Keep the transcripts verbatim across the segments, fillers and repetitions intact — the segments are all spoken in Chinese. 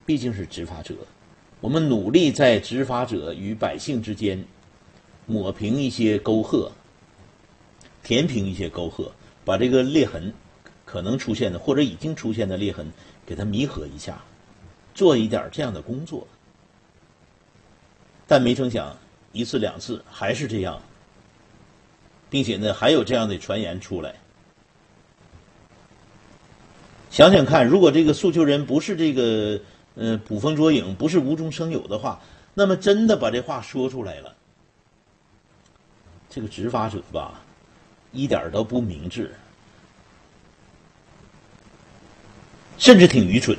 毕竟是执法者，我们努力在执法者与百姓之间抹平一些沟壑，填平一些沟壑，把这个裂痕可能出现的或者已经出现的裂痕给它弥合一下，做一点这样的工作。但没成想一次两次还是这样，并且呢还有这样的传言出来。想想看，如果这个诉求人不是这个呃捕风捉影，不是无中生有的话，那么真的把这话说出来了，这个执法者吧一点都不明智，甚至挺愚蠢。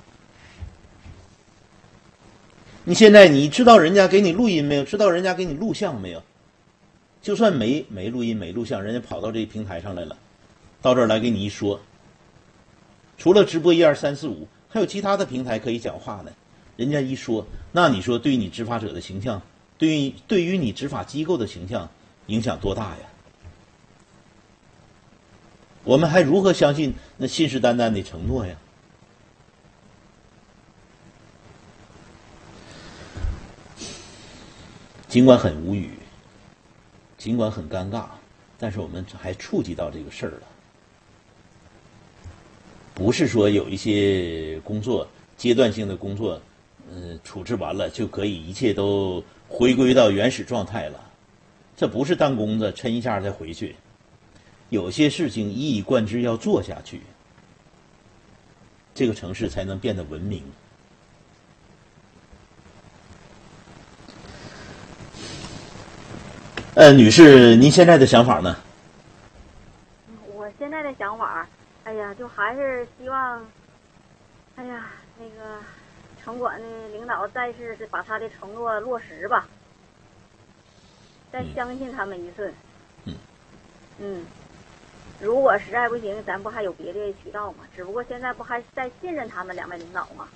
你现在你知道人家给你录音没有？知道人家给你录像没有？就算没没录音没录像，人家跑到这个平台上来了，到这儿来给你一说，除了直播一二三四五，还有其他的平台可以讲话呢。人家一说，那你说对于你执法者的形象，对于对于你执法机构的形象影响多大呀？我们还如何相信那信誓旦旦的承诺呀？尽管很无语，尽管很尴尬，但是我们还触及到这个事儿了。不是说有一些工作阶段性的工作，嗯，处置完了就可以一切都回归到原始状态了。这不是当工子抻一下再回去，有些事情一以贯之要做下去，这个城市才能变得文明。呃，女士，您现在的想法呢？ 我现在的想法，哎呀，就还是希望，哎呀，那个城管的领导再是把他的承诺落实吧，再相信他们一次。 嗯。 嗯。如果实在不行，咱不还有别的渠道吗？只不过现在不还在信任他们两位领导吗？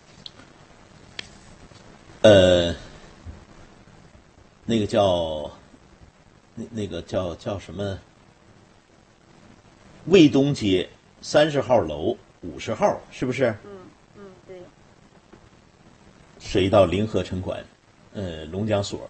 呃，那个叫。那那个叫叫什么？卫东街三十号楼五十号，是不是？ 嗯嗯，对。 涉及到临河城管，呃，龙江所。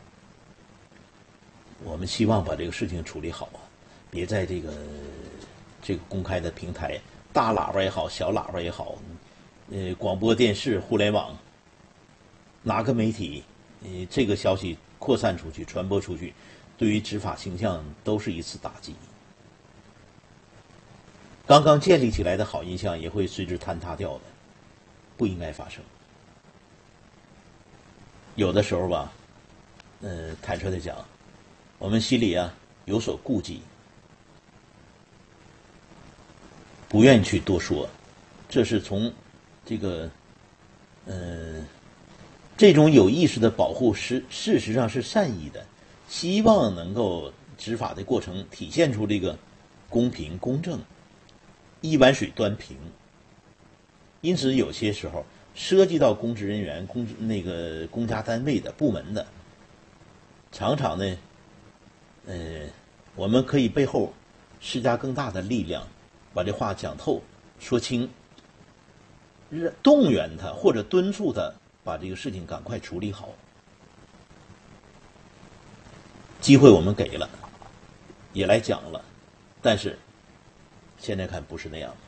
我们希望把这个事情处理好啊，别在这个这个公开的平台，大喇叭也好，小喇叭也好，呃，广播电视、互联网，哪个媒体，呃，这个消息扩散出去、传播出去。对于执法形象都是一次打击，刚刚建立起来的好印象也会随之坍塌掉的，不应该发生。有的时候吧，呃，坦率的讲，我们心里啊有所顾忌，不愿意去多说，这是从这个，呃，这种有意识的保护是事实上是善意的。希望能够执法的过程体现出这个公平公正，一碗水端平。因此有些时候涉及到公职人员、公那个公家单位的部门的，常常呢，呃，我们可以背后施加更大的力量，把这话讲透、说清，动员他或者敦促他把这个事情赶快处理好。机会我们给了，也来讲了，但是现在看不是那样。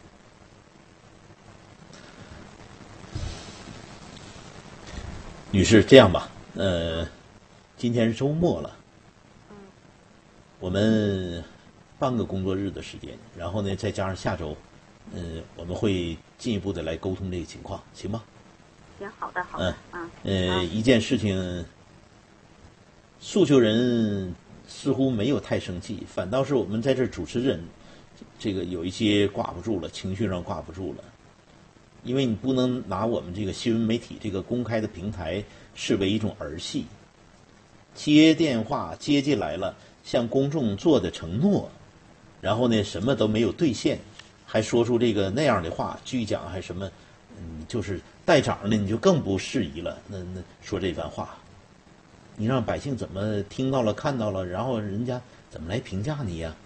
女士，这样吧，呃，今天是周末了，我们半个工作日的时间，然后呢，再加上下周，呃，我们会进一步的来沟通这个情况，行吗？ 行，好的，好的。 嗯，呃，一件事情。诉求人似乎没有太生气，反倒是我们在这主持人，这个有一些挂不住了，情绪上挂不住了。因为你不能拿我们这个新闻媒体这个公开的平台视为一种儿戏，接电话接进来了，向公众做的承诺，然后呢什么都没有兑现，还说出这个那样的话，据讲还什么，嗯，就是带长的你就更不适宜了，那那说这番话。你让百姓怎么听到了看到了，然后人家怎么来评价你呀？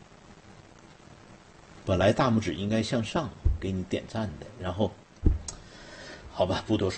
本来大拇指应该向上给你点赞的，然后好吧，不多说。